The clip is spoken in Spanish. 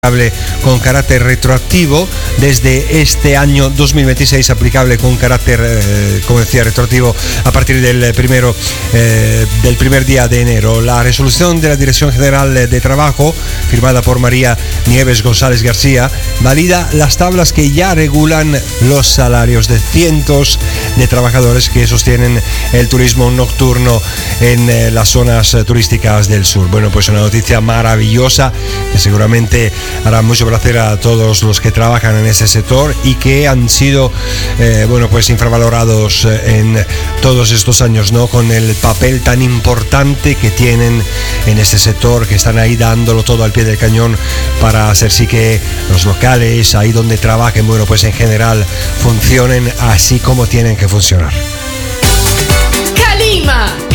con carácter retroactivo desde este año 2026, aplicable con carácter, como decía, retroactivo a partir del primer día de enero. La resolución de la Dirección General de Trabajo, firmada por María Nieves González García, valida las tablas que ya regulan los salarios de cientos de trabajadores que sostienen el turismo nocturno en las zonas turísticas del sur. Bueno, pues una noticia maravillosa que seguramente hará mucho placer a todos los que trabajan en ese sector y que han sido pues infravalorados en todos estos años, ¿no? Con el papel tan importante que tienen en ese sector, que están ahí dándolo todo al pie del cañón para hacer sí que los locales, ahí donde trabajen, bueno, pues en general funcionen así como tienen que funcionar. Calima.